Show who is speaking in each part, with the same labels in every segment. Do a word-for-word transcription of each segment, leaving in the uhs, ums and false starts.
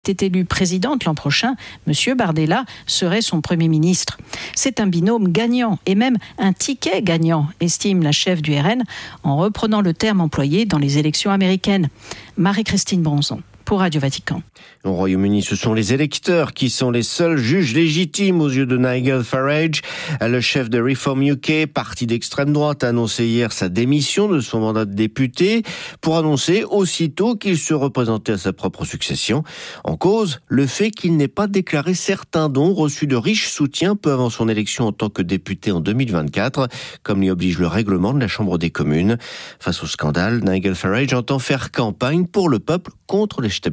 Speaker 1: est élu présidente l'an prochain, M. Bardella serait son Premier ministre. C'est un binôme gagnant et même un ticket gagnant, estime la chef du R N en reprenant le terme employé dans les élections américaines. Marie-Christine Bronzon pour Radio Vatican.
Speaker 2: Au Royaume-Uni, ce sont les électeurs qui sont les seuls juges légitimes aux yeux de Nigel Farage. Le chef de Reform U K, parti d'extrême droite, a annoncé hier sa démission de son mandat de député pour annoncer aussitôt qu'il se représentait à sa propre succession. En cause, le fait qu'il n'ait pas déclaré certains dons reçus de riches soutiens peu avant son élection en tant que député en deux mille vingt-quatre, comme l'y oblige le règlement de la Chambre des communes. Face au scandale, Nigel Farage entend faire campagne pour le peuple contre l'establishment.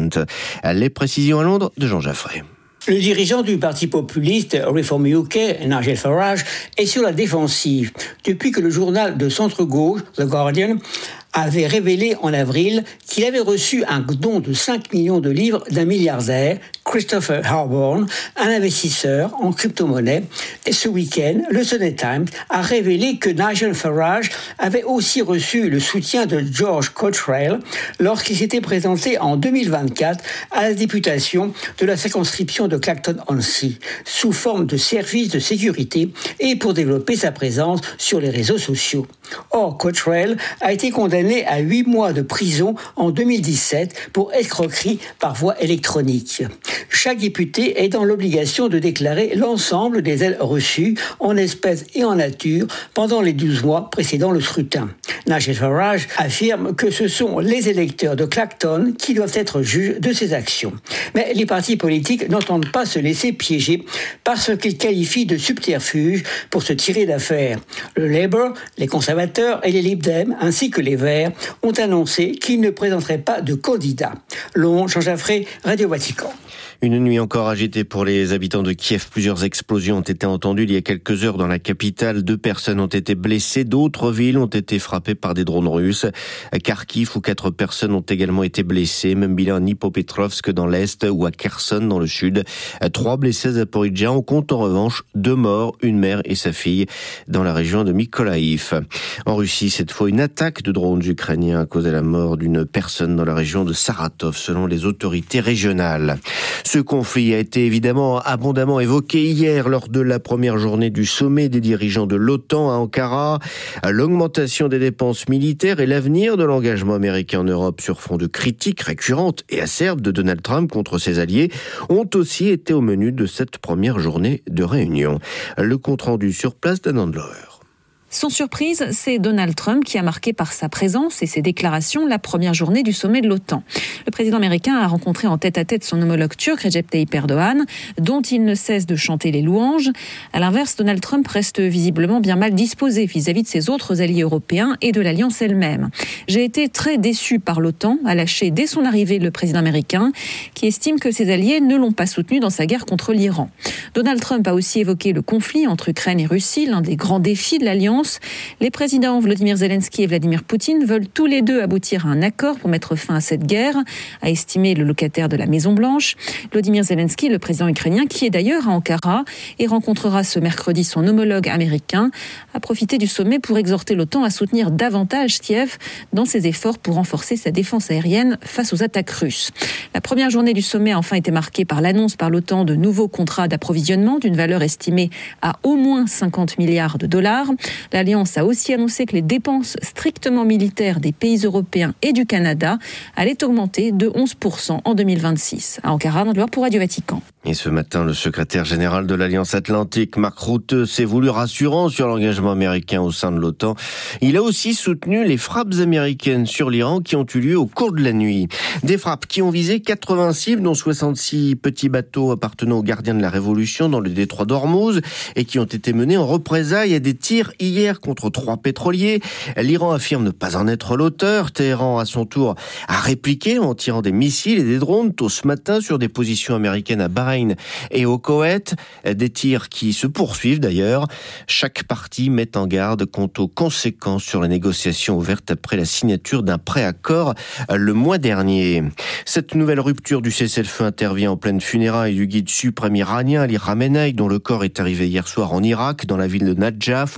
Speaker 2: Les précisions à Londres de Jean Jaffray.
Speaker 3: Le dirigeant du parti populiste Reform U K, Nigel Farage, est sur la défensive depuis que le journal de centre-gauche, The Guardian, avait révélé en avril qu'il avait reçu un don de cinq millions de livres d'un milliardaire, Christopher Harborne, un investisseur en crypto-monnaie. Et ce week-end, le Sunday Times a révélé que Nigel Farage avait aussi reçu le soutien de George Cottrell lorsqu'il s'était présenté en deux mille vingt-quatre à la députation de la circonscription de Clacton-on-Sea, sous forme de service de sécurité et pour développer sa présence sur les réseaux sociaux. Or, Cottrell a été condamné à huit mois de prison en deux mille dix-sept pour escroquerie par voie électronique. Chaque député est dans l'obligation de déclarer l'ensemble des aides reçues en espèces et en nature pendant les douze mois précédant le scrutin. Nigel Farage affirme que ce sont les électeurs de Clacton qui doivent être juges de ces actions. Mais les partis politiques n'entendent pas se laisser piéger par ce qu'ils qualifient de subterfuge pour se tirer d'affaire. Le Labour, les conservateurs et les Lib Dem, ainsi que les Verts, ont annoncé qu'ils ne présenteraient pas de candidat. Londres, Jean Jaffray, Radio Vatican.
Speaker 2: Une nuit encore agitée pour les habitants de Kiev. Plusieurs explosions ont été entendues il y a quelques heures dans la capitale. Deux personnes ont été blessées. D'autres villes ont été frappées par des drones russes. À Kharkiv, où quatre personnes ont également été blessées. Même bilan à Dnipropetrovsk dans l'est ou à Kherson dans le sud. Trois blessés à Zaporizhzhia. On compte en revanche deux morts, une mère et sa fille, dans la région de Mykolaïv. En Russie, cette fois, une attaque de drones ukrainiens a causé la mort d'une personne dans la région de Saratov, selon les autorités régionales. Ce conflit a été évidemment abondamment évoqué hier lors de la première journée du sommet des dirigeants de l'OTAN à Ankara. L'augmentation des dépenses militaires et l'avenir de l'engagement américain en Europe sur fond de critiques récurrentes et acerbes de Donald Trump contre ses alliés ont aussi été au menu de cette première journée de réunion. Le compte-rendu sur place d'Anand Loer.
Speaker 4: Sans surprise, c'est Donald Trump qui a marqué par sa présence et ses déclarations la première journée du sommet de l'OTAN. Le président américain a rencontré en tête-à-tête son homologue turc, Recep Tayyip Erdogan, dont il ne cesse de chanter les louanges. À l'inverse, Donald Trump reste visiblement bien mal disposé vis-à-vis de ses autres alliés européens et de l'Alliance elle-même. J'ai été très déçu par l'OTAN, a lâché dès son arrivée le président américain, qui estime que ses alliés ne l'ont pas soutenu dans sa guerre contre l'Iran. Donald Trump a aussi évoqué le conflit entre Ukraine et Russie, l'un des grands défis de l'Alliance. Les présidents Volodymyr Zelensky et Vladimir Poutine veulent tous les deux aboutir à un accord pour mettre fin à cette guerre, a estimé le locataire de la Maison-Blanche. Volodymyr Zelensky, le président ukrainien, qui est d'ailleurs à Ankara et rencontrera ce mercredi son homologue américain, a profité du sommet pour exhorter l'OTAN à soutenir davantage Kiev dans ses efforts pour renforcer sa défense aérienne face aux attaques russes. La première journée du sommet a enfin été marquée par l'annonce par l'OTAN de nouveaux contrats d'approvisionnement d'une valeur estimée à au moins cinquante milliards de dollars. L'Alliance a aussi annoncé que les dépenses strictement militaires des pays européens et du Canada allaient augmenter de onze pour cent en deux mille vingt-six. À Ankara, Anand Loer pour Radio Vatican.
Speaker 2: Et ce matin, le secrétaire général de l'Alliance Atlantique, Mark Rutte, s'est voulu rassurant sur l'engagement américain au sein de l'OTAN. Il a aussi soutenu les frappes américaines sur l'Iran qui ont eu lieu au cours de la nuit. Des frappes qui ont visé quatre-vingts cibles, dont soixante-six petits bateaux appartenant aux gardiens de la Révolution dans le détroit d'Ormuz et qui ont été menés en représailles à des tirs hier contre trois pétroliers. L'Iran affirme ne pas en être l'auteur. Téhéran, à son tour, a répliqué en tirant des missiles et des drones tôt ce matin sur des positions américaines à Bahreïn et au Koweït. Des tirs qui se poursuivent d'ailleurs. Chaque partie met en garde quant aux conséquences sur les négociations ouvertes après la signature d'un pré-accord le mois dernier. Cette nouvelle rupture du cessez-le-feu intervient en pleine funéraille du guide suprême iranien Ali Khamenei, dont le corps est arrivé hier soir en Irak, dans la ville de Nadjaf, au lieu du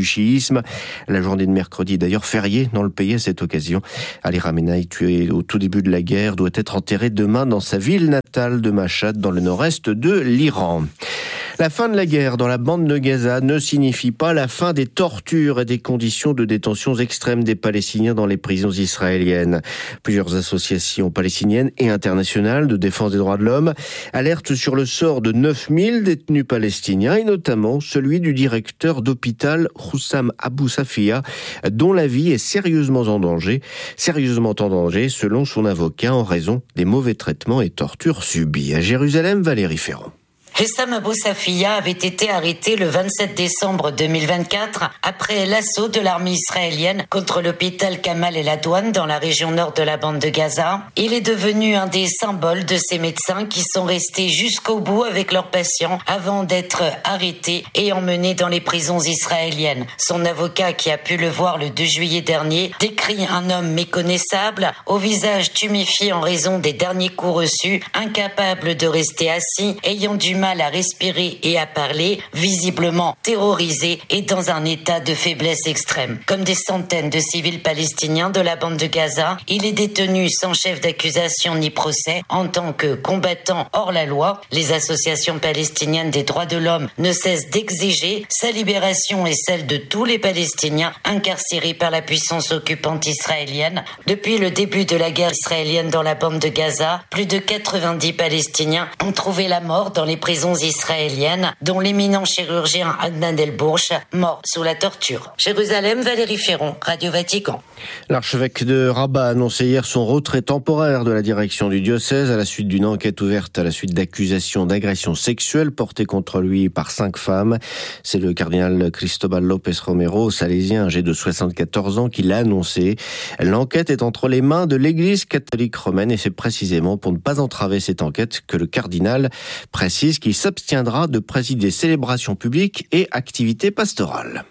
Speaker 2: du chiisme. La journée de mercredi est d'ailleurs fériée dans le pays à cette occasion. Ali Khamenei, tué au tout début de la guerre, doit être enterré demain dans sa ville natale de Mashhad, dans le nord-est de l'Iran. La fin de la guerre dans la bande de Gaza ne signifie pas la fin des tortures et des conditions de détention extrêmes des Palestiniens dans les prisons israéliennes. Plusieurs associations palestiniennes et internationales de défense des droits de l'homme alertent sur le sort de neuf mille détenus palestiniens et notamment celui du directeur d'hôpital Hussam Abou Safia, dont la vie est sérieusement en danger, sérieusement en danger selon son avocat en raison des mauvais traitements et tortures subis. À Jérusalem, Valérie Ferrand.
Speaker 5: Hussam Abou Safia avait été arrêté le vingt-sept décembre deux mille vingt-quatre après l'assaut de l'armée israélienne contre l'hôpital Kamal El Adwan dans la région nord de la bande de Gaza. Il est devenu un des symboles de ces médecins qui sont restés jusqu'au bout avec leurs patients avant d'être arrêtés et emmenés dans les prisons israéliennes. Son avocat, qui a pu le voir le deux juillet dernier, décrit un homme méconnaissable, au visage tuméfié en raison des derniers coups reçus, incapable de rester assis, ayant du mal à respirer et à parler, visiblement terrorisé et dans un état de faiblesse extrême. Comme des centaines de civils palestiniens de la bande de Gaza, il est détenu sans chef d'accusation ni procès en tant que combattant hors la loi. Les associations palestiniennes des droits de l'homme ne cessent d'exiger sa libération et celle de tous les Palestiniens incarcérés par la puissance occupante israélienne. Depuis le début de la guerre israélienne dans la bande de Gaza, plus de quatre-vingt-dix Palestiniens ont trouvé la mort dans les prisons israéliennes, dont l'éminent chirurgien Adnan El-Bourch, mort sous la torture. Jérusalem, Valérie Ferron, Radio Vatican.
Speaker 2: L'archevêque de Rabat a annoncé hier son retrait temporaire de la direction du diocèse à la suite d'une enquête ouverte à la suite d'accusations d'agression sexuelle portées contre lui par cinq femmes. C'est le cardinal Cristobal López Romero, salésien âgé de soixante-quatorze ans, qui l'a annoncé. L'enquête est entre les mains de l'Église catholique romaine et c'est précisément pour ne pas entraver cette enquête que le cardinal précise qu'il s'abstiendra de présider célébrations publiques et activités pastorales.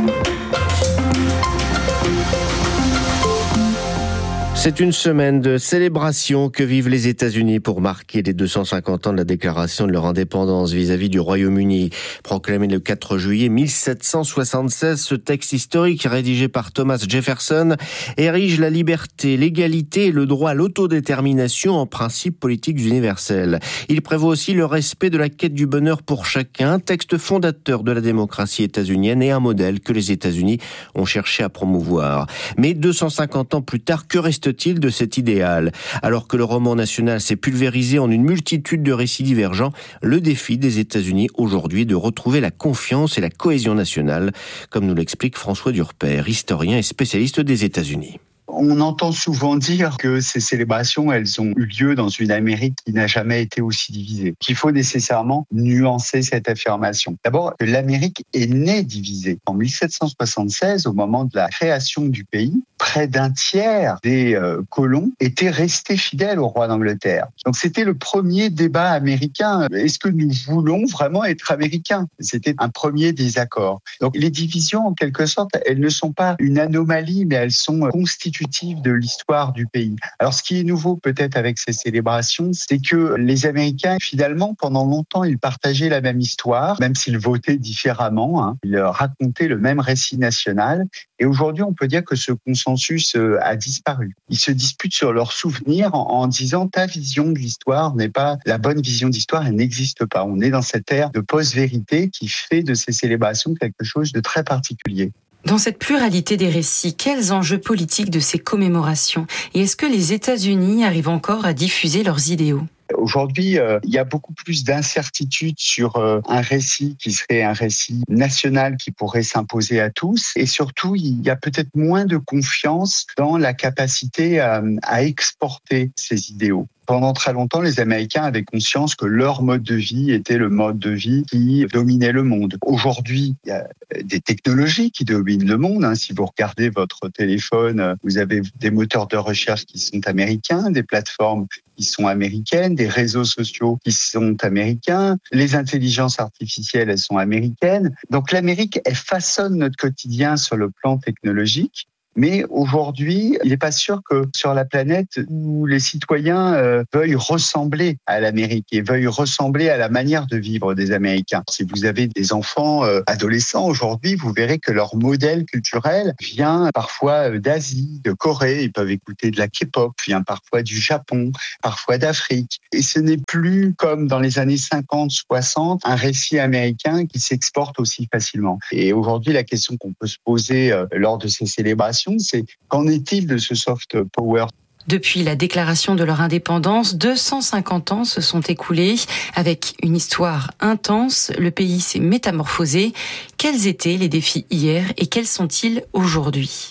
Speaker 2: C'est une semaine de célébration que vivent les États-Unis pour marquer les deux cent cinquante ans de la déclaration de leur indépendance vis-à-vis du Royaume-Uni. Proclamé le quatre juillet mille sept cent soixante-seize, ce texte historique rédigé par Thomas Jefferson érige la liberté, l'égalité et le droit à l'autodétermination en principes politiques universels. Il prévoit aussi le respect de la quête du bonheur pour chacun, texte fondateur de la démocratie états-unienne et un modèle que les États-Unis ont cherché à promouvoir. Mais deux cent cinquante ans plus tard, que reste il de cet idéal? Alors que le roman national s'est pulvérisé en une multitude de récits divergents, le défi des États-Unis aujourd'hui est de retrouver la confiance et la cohésion nationale, comme nous l'explique François Durper, historien et spécialiste des États-Unis.
Speaker 6: On entend souvent dire que ces célébrations, elles ont eu lieu dans une Amérique qui n'a jamais été aussi divisée. Qu'il faut nécessairement nuancer cette affirmation. D'abord, l'Amérique est née divisée. En mille sept cent soixante-seize, au moment de la création du pays, près d'un tiers des euh, colons étaient restés fidèles au roi d'Angleterre. Donc c'était le premier débat américain. Est-ce que nous voulons vraiment être américains? C'était un premier désaccord. Donc les divisions, en quelque sorte, elles ne sont pas une anomalie, mais elles sont constitutives de l'histoire du pays. Alors, ce qui est nouveau peut-être avec ces célébrations, c'est que les Américains, finalement, pendant longtemps, ils partageaient la même histoire, même s'ils votaient différemment. Hein. Ils racontaient le même récit national. Et aujourd'hui, on peut dire que ce consensus a disparu. Ils se disputent sur leurs souvenirs en, en disant « ta vision de l'histoire n'est pas la bonne vision d'histoire, elle n'existe pas ». On est dans cette ère de post-vérité qui fait de ces célébrations quelque chose de très particulier.
Speaker 7: Dans cette pluralité des récits, quels enjeux politiques de ces commémorations? Et est-ce que les États-Unis arrivent encore à diffuser leurs idéaux?
Speaker 6: Aujourd'hui, euh, il y a beaucoup plus d'incertitudes sur euh, un récit qui serait un récit national qui pourrait s'imposer à tous. Et surtout, il y a peut-être moins de confiance dans la capacité à, à exporter ces idéaux. Pendant très longtemps, les Américains avaient conscience que leur mode de vie était le mode de vie qui dominait le monde. Aujourd'hui, il y a des technologies qui dominent le monde. Hein. Si vous regardez votre téléphone, vous avez des moteurs de recherche qui sont américains, des plateformes qui sont américaines, des réseaux sociaux qui sont américains, les intelligences artificielles, elles sont américaines. Donc l'Amérique, elle façonne notre quotidien sur le plan technologique. Mais aujourd'hui, il n'est pas sûr que sur la planète où les citoyens euh, veuillent ressembler à l'Amérique et veuillent ressembler à la manière de vivre des Américains. Si vous avez des enfants euh, adolescents aujourd'hui, vous verrez que leur modèle culturel vient parfois d'Asie, de Corée. Ils peuvent écouter de la K-pop, vient parfois du Japon, parfois d'Afrique. Et ce n'est plus comme dans les années cinquante, soixante, un récit américain qui s'exporte aussi facilement. Et aujourd'hui, la question qu'on peut se poser euh, lors de ces célébrations, c'est qu'en est-il de ce soft power ?
Speaker 7: Depuis la déclaration de leur indépendance, deux cent cinquante ans se sont écoulés. Avec une histoire intense, le pays s'est métamorphosé. Quels étaient les défis hier et quels sont-ils aujourd'hui ?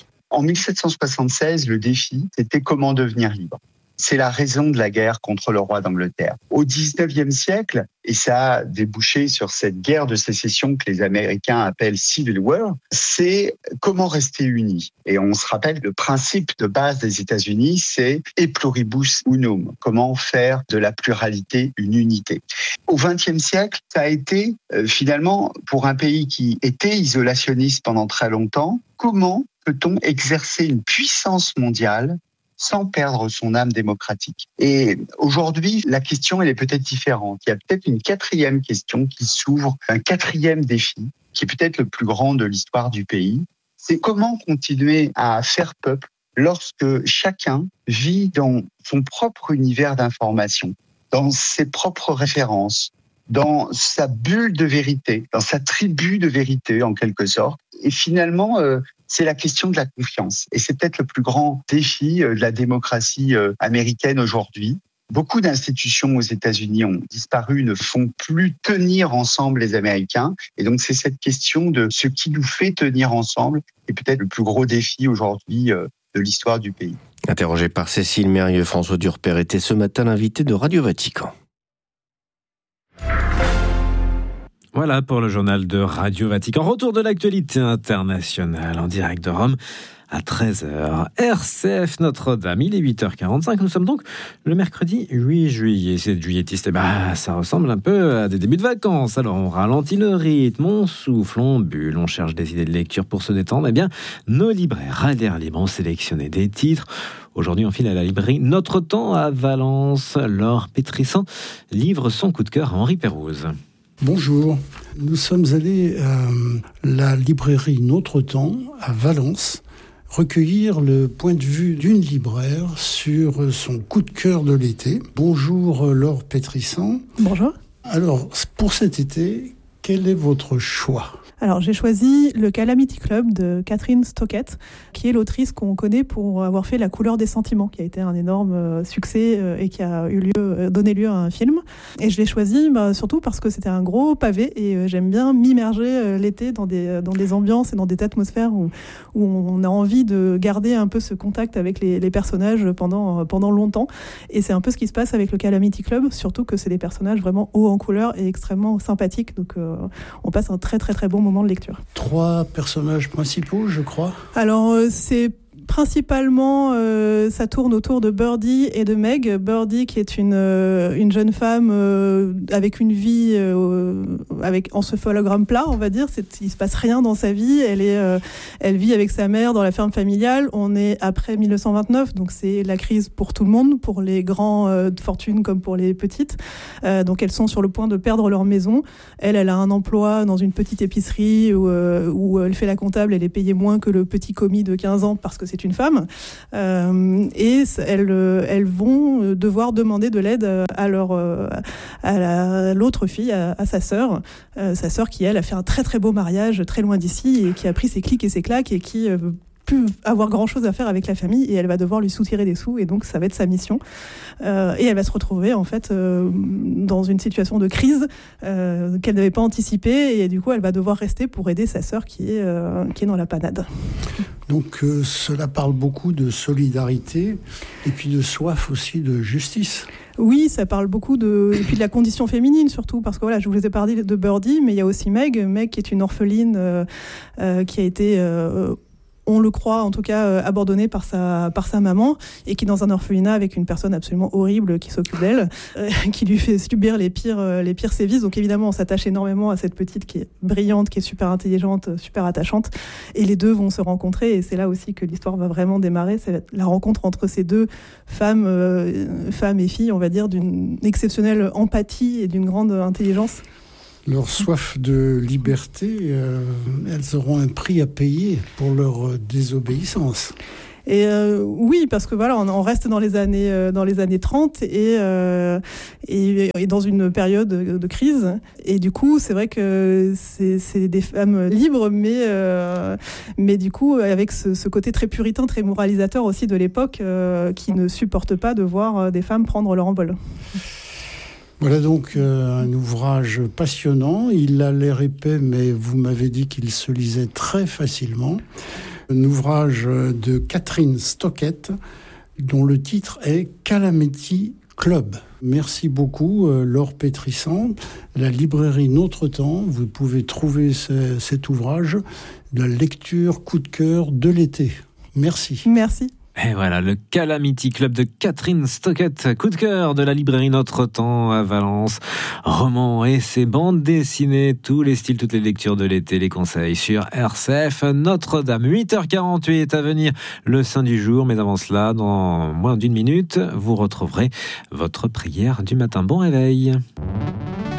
Speaker 6: En mille sept cent soixante-seize, le défi, c'était comment devenir libre. C'est la raison de la guerre contre le roi d'Angleterre. Au dix-neuvième siècle, et ça a débouché sur cette guerre de sécession que les Américains appellent Civil War, c'est comment rester unis. Et on se rappelle, le principe de base des États-Unis, c'est « e pluribus unum », comment faire de la pluralité une unité. Au vingtième siècle, ça a été euh, finalement, pour un pays qui était isolationniste pendant très longtemps, comment peut-on exercer une puissance mondiale sans perdre son âme démocratique. Et aujourd'hui, la question, elle est peut-être différente. Il y a peut-être une quatrième question qui s'ouvre, un quatrième défi, qui est peut-être le plus grand de l'histoire du pays. C'est comment continuer à faire peuple lorsque chacun vit dans son propre univers d'information, dans ses propres références, dans sa bulle de vérité, dans sa tribu de vérité, en quelque sorte. Et finalement, euh, c'est la question de la confiance. Et c'est peut-être le plus grand défi de la démocratie américaine aujourd'hui. Beaucoup d'institutions aux États-Unis ont disparu, ne font plus tenir ensemble les Américains. Et donc, c'est cette question de ce qui nous fait tenir ensemble qui est peut-être le plus gros défi aujourd'hui de l'histoire du pays.
Speaker 2: Interrogé par Cécile Mérieux, François Durper était ce matin l'invité de Radio Vatican.
Speaker 8: Voilà pour le journal de Radio Vatican. Retour de l'actualité internationale en direct de Rome à treize heures. R C F Notre-Dame, il est huit heures quarante-cinq. Nous sommes donc le mercredi huit juillet. C'est juilletiste, et bah, ça ressemble un peu à des débuts de vacances. Alors on ralentit le rythme, on souffle, on bulle, on cherche des idées de lecture pour se détendre. Eh bien, nos libraires à l'air libre ont sélectionné des titres. Aujourd'hui, on file à la librairie Notre Temps à Valence. Laure Pétrissan livre son coup de cœur à Henri Pérouse.
Speaker 9: Bonjour, nous sommes allés à la librairie Notre Temps à Valence recueillir le point de vue d'une libraire sur son coup de cœur de l'été. Bonjour Laure Pétrissan.
Speaker 10: Bonjour.
Speaker 9: Alors, pour cet été, quel est votre choix ?
Speaker 10: Alors, j'ai choisi le Calamity Club de Catherine Stockett, qui est l'autrice qu'on connaît pour avoir fait La couleur des sentiments, qui a été un énorme succès et qui a eu lieu, donné lieu à un film. Et je l'ai choisi bah, surtout parce que c'était un gros pavé et j'aime bien m'immerger l'été dans des, dans des ambiances et dans des atmosphères où, où on a envie de garder un peu ce contact avec les, les personnages pendant, pendant longtemps. Et c'est un peu ce qui se passe avec le Calamity Club, surtout que c'est des personnages vraiment hauts en couleur et extrêmement sympathiques. Donc euh, on passe un très très très bon moment de lecture.
Speaker 9: Trois personnages principaux, je crois.
Speaker 10: Alors, euh, c'est principalement, euh, ça tourne autour de Birdie et de Meg. Birdie, qui est une, euh, une jeune femme euh, avec une vie euh, avec encéphalogramme plat, on va dire. C'est, il se passe rien dans sa vie. Elle est, euh, elle vit avec sa mère dans la ferme familiale. On est après mille neuf cent vingt-neuf, donc c'est la crise pour tout le monde, pour les grands euh, de fortune comme pour les petites. Euh, donc elles sont sur le point de perdre leur maison. Elle, elle a un emploi dans une petite épicerie où, euh, où elle fait la comptable. Elle est payée moins que le petit commis de quinze ans parce que c'est une femme, euh, et elles, elles vont devoir demander de l'aide à, leur, à, la, à l'autre fille, à, à sa sœur, euh, sa sœur qui, elle, a fait un très très beau mariage très loin d'ici et qui a pris ses clics et ses claques et qui euh, plus avoir grand chose à faire avec la famille et elle va devoir lui soutirer des sous et donc ça va être sa mission euh, et elle va se retrouver en fait euh, dans une situation de crise euh, qu'elle n'avait pas anticipée et du coup elle va devoir rester pour aider sa sœur qui est, euh, qui est dans la panade.
Speaker 9: Donc euh, cela parle beaucoup de solidarité et puis de soif aussi de justice.
Speaker 10: Oui, ça parle beaucoup de, et puis de la condition féminine surtout, parce que voilà, je vous ai parlé de Birdie, mais il y a aussi Meg, Meg qui est une orpheline euh, euh, qui a été euh, on le croit en tout cas abandonnée par sa, par sa maman, et qui est dans un orphelinat avec une personne absolument horrible qui s'occupe d'elle, euh, qui lui fait subir les pires, euh, les pires sévices. Donc évidemment, on s'attache énormément à cette petite qui est brillante, qui est super intelligente, super attachante, et les deux vont se rencontrer, et c'est là aussi que l'histoire va vraiment démarrer. C'est la rencontre entre ces deux femmes, euh, femmes et filles, on va dire, d'une exceptionnelle empathie et d'une grande intelligence.
Speaker 9: Leur soif de liberté, euh, elles auront un prix à payer pour leur désobéissance.
Speaker 10: Et euh, oui, parce que voilà, on, on reste dans les années, euh, dans les années trente et, euh, et, et dans une période de, de crise. Et du coup, c'est vrai que c'est, c'est des femmes libres, mais, euh, mais du coup, avec ce, ce côté très puritain, très moralisateur aussi de l'époque, euh, qui ne supporte pas de voir des femmes prendre leur envol.
Speaker 9: Voilà donc euh, un ouvrage passionnant. Il a l'air épais, mais vous m'avez dit qu'il se lisait très facilement. Un ouvrage de Catherine Stockett, dont le titre est Calamity Club. Merci beaucoup, euh, Laure Pétrissan. La librairie Notre Temps, vous pouvez trouver ce, cet ouvrage de la lecture coup de cœur de l'été. Merci.
Speaker 10: Merci.
Speaker 8: Et voilà, le Calamity Club de Catherine Stockett, coup de cœur de la librairie Notre Temps à Valence. Romans, essais, bandes dessinées, tous les styles, toutes les lectures de l'été, les conseils sur R C F Notre-Dame. huit heures quarante-huit à venir, le Saint du jour. Mais avant cela, dans moins d'une minute, vous retrouverez votre prière du matin. Bon réveil.